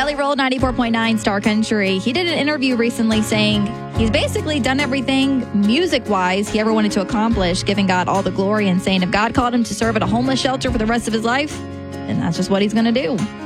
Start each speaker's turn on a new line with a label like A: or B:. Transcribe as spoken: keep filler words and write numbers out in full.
A: Jelly Roll, ninety-four point nine Star Country. He did an interview recently saying he's basically done everything music-wise he ever wanted to accomplish, giving God all the glory and saying if God called him to serve at a homeless shelter for the rest of his life, then that's just what he's going to do.